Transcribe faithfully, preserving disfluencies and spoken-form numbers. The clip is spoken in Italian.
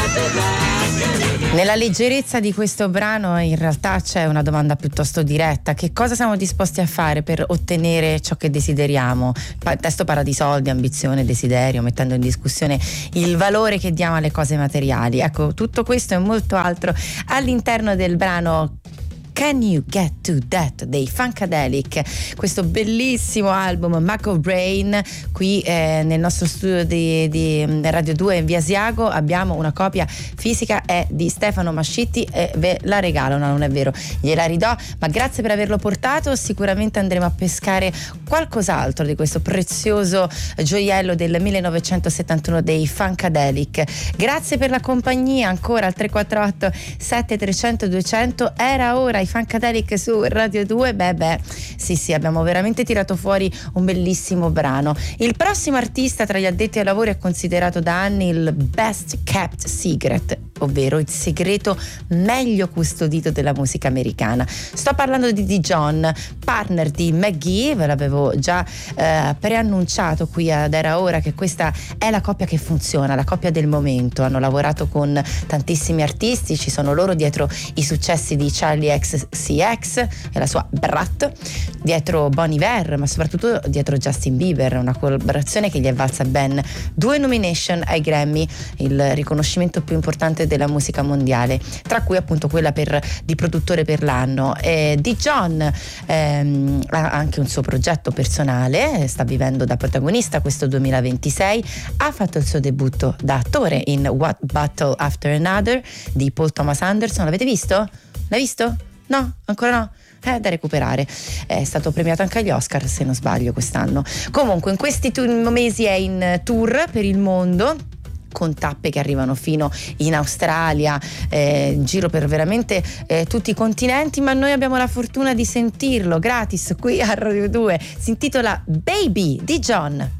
Nella leggerezza di questo brano in realtà c'è una domanda piuttosto diretta: che cosa siamo disposti a fare per ottenere ciò che desideriamo? Il testo parla di soldi, ambizione, desiderio, mettendo in discussione il valore che diamo alle cose materiali. Ecco, tutto questo e molto altro all'interno del brano Can You Get To That dei Funkadelic, questo bellissimo album Mac of Brain. Qui eh, nel nostro studio di, di Radio due in via Asiago abbiamo una copia fisica, è di Stefano Mascitti e ve la regalo. No, non è vero, gliela ridò, ma grazie per averlo portato. Sicuramente andremo a pescare qualcos'altro di questo prezioso gioiello del millenovecentosettantuno dei Funkadelic. Grazie per la compagnia ancora al tre quattro otto sette tre zero zero due zero zero. Era ora i Funkadelic su Radio due. Beh beh, sì sì, abbiamo veramente tirato fuori un bellissimo brano. Il prossimo artista tra gli addetti ai lavori è considerato da anni il best kept secret, ovvero il segreto meglio custodito della musica americana. Sto parlando di Dijon, partner di McGee. Ve l'avevo già eh, preannunciato qui ad Era Ora che questa è la coppia che funziona, la coppia del momento. Hanno lavorato con tantissimi artisti, ci sono loro dietro i successi di Charlie X C X e la sua Brat, dietro Bon Iver, ma soprattutto dietro Justin Bieber, una collaborazione che gli è valsa ben due nomination ai Grammy, il riconoscimento più importante della musica mondiale, tra cui appunto quella per, di produttore per l'anno. Eh, Dijon ehm, ha anche un suo progetto personale, sta vivendo da protagonista questo duemilaventisei, ha fatto il suo debutto da attore in What Battle After Another di Paul Thomas Anderson. L'avete visto? L'hai visto? No? Ancora no? Eh, da recuperare. È stato premiato anche agli Oscar, se non sbaglio, quest'anno. Comunque in questi tu- mesi è in tour per il mondo, con tappe che arrivano fino in Australia, eh, in giro per veramente eh, tutti i continenti, ma noi abbiamo la fortuna di sentirlo gratis qui a Radio due. Si intitola Baby Dijon.